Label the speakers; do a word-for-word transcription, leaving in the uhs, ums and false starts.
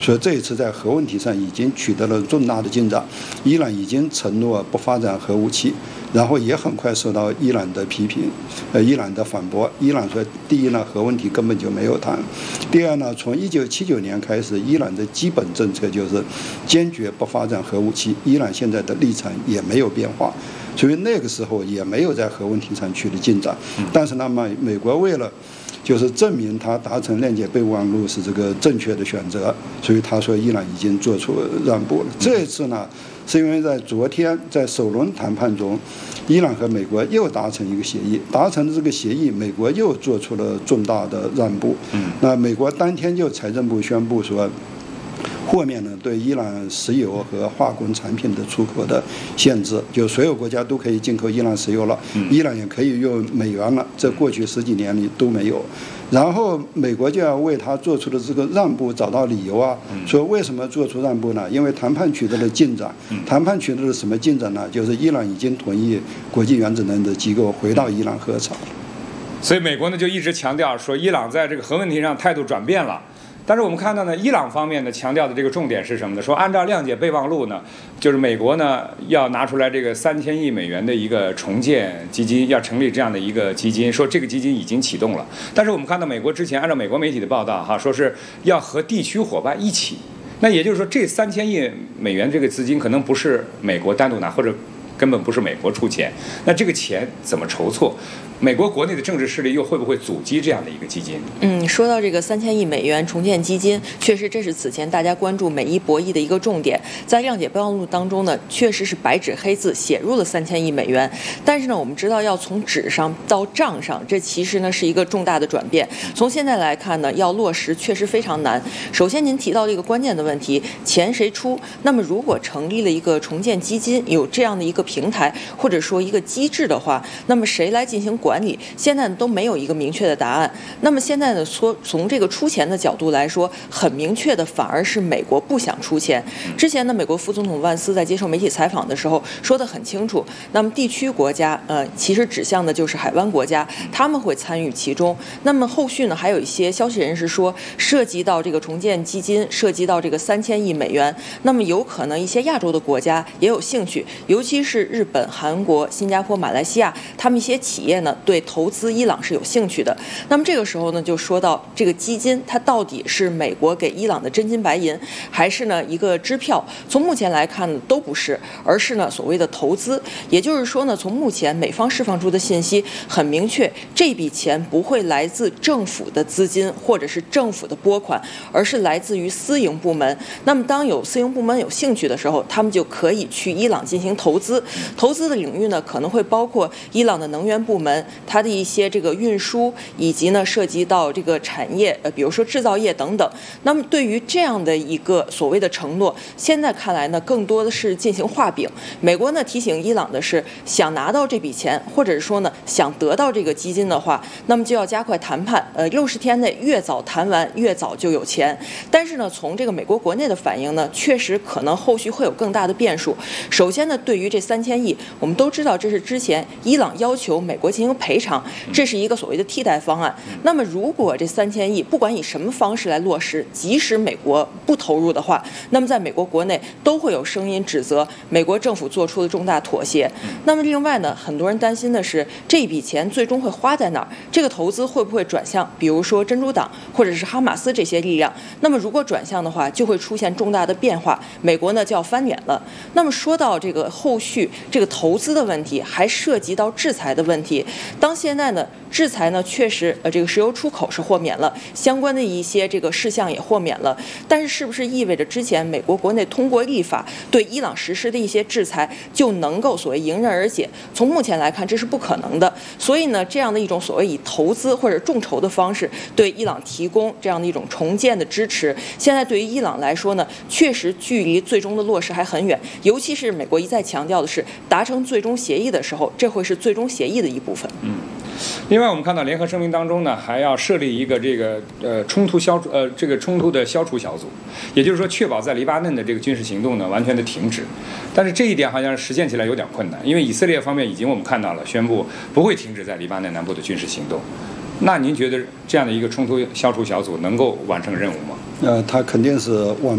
Speaker 1: 所以这一次在核问题上已经取得了重大的进展，伊朗已经承诺不发展核武器，然后也很快受到伊朗的批评，呃，伊朗的反驳。伊朗说，第一呢，核问题根本就没有谈；第二呢，从一九七九年开始，伊朗的基本政策就是坚决不发展核武器，伊朗现在的立场也没有变化。所以那个时候也没有在核问题上取得进展。但是呢，美美国为了就是证明他达成谅解备忘录是这个正确的选择，所以他说伊朗已经做出让步了。这一次呢，是因为在昨天在首轮谈判中，伊朗和美国又达成一个协议，达成的这个协议，美国又做出了重大的让步。那美国当天就财政部宣布说，豁免呢对伊朗石油和化工产品的出口的限制，就所有国家都可以进口伊朗石油了，伊朗也可以用美元了，这过去十几年里都没有。然后美国就要为他做出的这个让步找到理由啊，说为什么做出让步呢？因为谈判取得了进展，谈判取得了什么进展呢？就是伊朗已经同意国际原子能的机构回到伊朗核查。
Speaker 2: 所以美国呢就一直强调说，伊朗在这个核问题上态度转变了。但是我们看到呢，伊朗方面呢强调的这个重点是什么呢？说按照谅解备忘录呢，就是美国呢要拿出来这个三千亿美元的一个重建基金，要成立这样的一个基金，说这个基金已经启动了。但是我们看到美国之前按照美国媒体的报道哈，说是要和地区伙伴一起。那也就是说，这三千亿美元这个资金可能不是美国单独拿，或者根本不是美国出钱。那这个钱怎么筹措？美国国内的政治势力又会不会阻击这样的一个基金？
Speaker 3: 嗯，说到这个三千亿美元重建基金，确实这是此前大家关注美伊博弈的一个重点。在谅解备忘录当中呢，确实是白纸黑字写入了三千亿美元。但是呢，我们知道要从纸上到账上，这其实呢是一个重大的转变。从现在来看呢，要落实确实非常难。首先，您提到这个关键的问题，钱谁出？那么如果成立了一个重建基金，有这样的一个平台或者说一个机制的话，那么谁来进行管？管理现在都没有一个明确的答案。那么现在呢，说从这个出钱的角度来说，很明确的反而是美国不想出钱。之前呢，美国副总统万斯在接受媒体采访的时候说得很清楚，那么地区国家呃，其实指向的就是海湾国家，他们会参与其中。那么后续呢，还有一些消息人士说，涉及到这个重建基金，涉及到这个三千亿美元，那么有可能一些亚洲的国家也有兴趣，尤其是日本、韩国、新加坡、马来西亚，他们一些企业呢对投资伊朗是有兴趣的。那么这个时候呢，就说到这个基金，它到底是美国给伊朗的真金白银，还是呢一个支票？从目前来看呢，都不是，而是呢所谓的投资。也就是说呢，从目前美方释放出的信息很明确，这笔钱不会来自政府的资金或者是政府的拨款，而是来自于私营部门。那么当有私营部门有兴趣的时候，他们就可以去伊朗进行投资。投资的领域呢，可能会包括伊朗的能源部门，它的一些这个运输，以及呢涉及到这个产业，呃，比如说制造业等等。那么对于这样的一个所谓的承诺，现在看来呢，更多的是进行画饼。美国呢提醒伊朗的是，想拿到这笔钱，或者是说呢想得到这个基金的话，那么就要加快谈判。呃，六十天内越早谈完，越早就有钱。但是呢，从这个美国国内的反应呢，确实可能后续会有更大的变数。首先呢，对于这三千亿，我们都知道这是之前伊朗要求美国进行赔偿，这是一个所谓的替代方案。那么如果这三千亿不管以什么方式来落实，即使美国不投入的话，那么在美国国内都会有声音指责美国政府做出了重大妥协。那么另外呢，很多人担心的是这笔钱最终会花在哪儿？这个投资会不会转向比如说珍珠党或者是哈马斯这些力量？那么如果转向的话，就会出现重大的变化，美国呢就要翻脸了。那么说到这个后续这个投资的问题，还涉及到制裁的问题。当现在呢，制裁呢确实呃这个石油出口是豁免了，相关的一些这个事项也豁免了，但是是不是意味着之前美国国内通过立法对伊朗实施的一些制裁就能够所谓迎刃而解？从目前来看，这是不可能的。所以呢，这样的一种所谓以投资或者众筹的方式对伊朗提供这样的一种重建的支持，现在对于伊朗来说呢，确实距离最终的落实还很远。尤其是美国一再强调的是，达成最终协议的时候，这会是最终协议的一部分。
Speaker 2: 嗯。另外，我们看到联合声明当中呢，还要设立一个这个呃冲突消除呃这个冲突的消除小组，也就是说，确保在黎巴嫩的这个军事行动呢完全的停止。但是这一点好像实现起来有点困难，因为以色列方面已经我们看到了宣布不会停止在黎巴嫩南部的军事行动。那您觉得这样的一个冲突消除小组能够完成任务吗？
Speaker 1: 呃，他肯定是完。